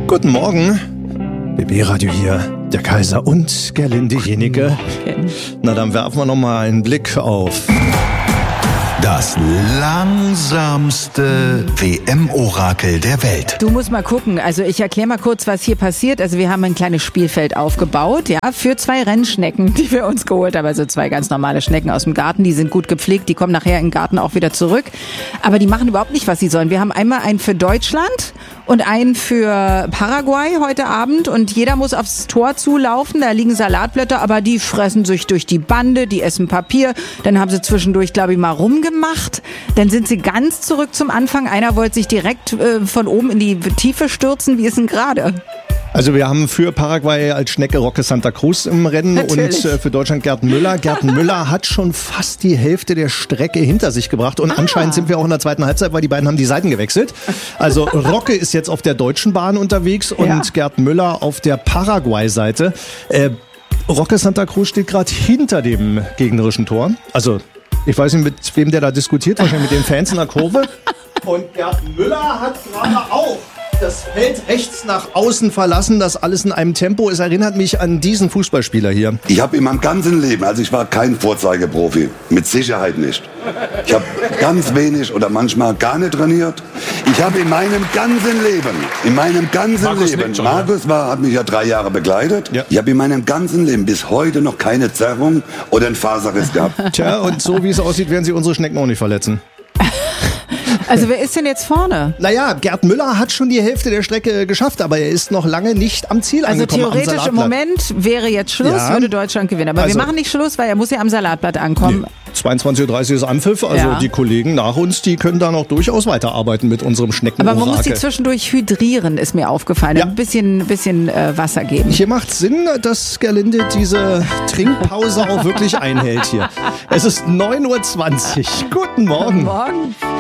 Guten Morgen. BB Radio hier, der Kaiser und Gerlinde Jenike. Na, dann werfen wir nochmal einen Blick auf das langsamste WM-Orakel der Welt. Du musst mal gucken, also ich erkläre mal kurz, was hier passiert. Also wir haben ein kleines Spielfeld aufgebaut, ja, für 2 Rennschnecken, die wir uns geholt haben. Also 2 ganz normale Schnecken aus dem Garten, die sind gut gepflegt, die kommen nachher in den Garten auch wieder zurück. Aber die machen überhaupt nicht, was sie sollen. Wir haben einmal einen für Deutschland und einen für Paraguay heute Abend und jeder muss aufs Tor zulaufen. Da liegen Salatblätter, aber die fressen sich durch die Bande, die essen Papier. Dann haben sie zwischendurch, glaube ich, mal rumgemacht. Dann sind sie ganz zurück zum Anfang. Einer wollte sich direkt von oben in die Tiefe stürzen. Wie ist denn gerade? Also wir haben für Paraguay als Schnecke Roque Santa Cruz im Rennen. Natürlich. Und für Deutschland Gerd Müller. Gerd Müller hat schon fast die Hälfte der Strecke hinter sich gebracht und anscheinend sind wir auch in der zweiten Halbzeit, weil die beiden haben die Seiten gewechselt. Also Roque ist jetzt auf der deutschen Bahn unterwegs und Gerd Müller auf der Paraguay-Seite. Roque Santa Cruz steht gerade hinter dem gegnerischen Tor. Also ich weiß nicht, mit wem der da diskutiert, wahrscheinlich mit den Fans in der Kurve. Und Gerd Müller hat gerade auch das Feld rechts nach außen verlassen, das alles in einem Tempo. Es erinnert mich an diesen Fußballspieler hier. Ich habe in meinem ganzen Leben, also ich war kein Vorzeigeprofi, mit Sicherheit nicht. Ich habe ganz wenig oder manchmal gar nicht trainiert. Ich habe in meinem ganzen Leben, Markus hat mich ja 3 Jahre begleitet. Ja. Ich habe in meinem ganzen Leben bis heute noch keine Zerrung oder einen Faserriss gehabt. Tja, und so wie es aussieht, werden sie unsere Schnecken auch nicht verletzen. Also wer ist denn jetzt vorne? Naja, Gerd Müller hat schon die Hälfte der Strecke geschafft, aber er ist noch lange nicht am Ziel angekommen. Also theoretisch im Moment wäre jetzt Schluss, würde Deutschland gewinnen. Aber wir machen nicht Schluss, weil er muss ja am Salatblatt ankommen. Nee. 22:30 Uhr ist Anpfiff, also die Kollegen nach uns, die können da noch durchaus weiterarbeiten mit unserem Schneckenorakel. Aber man muss die zwischendurch hydrieren, ist mir aufgefallen. Ja. Ein bisschen Wasser geben. Hier macht Sinn, dass Gerlinde diese Trinkpause auch wirklich einhält hier. Es ist 9:20 Uhr. Guten Morgen. Guten Morgen.